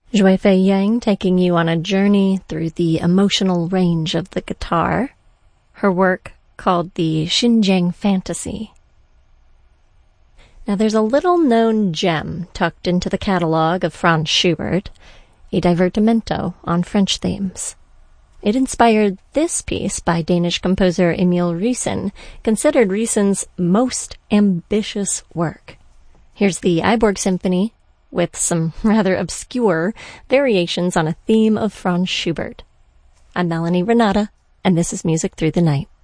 Zhui Fei Yang taking you on a journey through the emotional range of the guitar. Her work called the Xinjiang Fantasy. Now there's a little-known gem tucked into the catalog of Franz Schubert, a divertimento on French themes. It inspired this piece by Danish composer Emil Riesen, considered Riesen's most ambitious work. Here's the Iborg Symphony, with some rather obscure variations on a theme of Franz Schubert. I'm Melanie Renata, and this is Music Through the Night.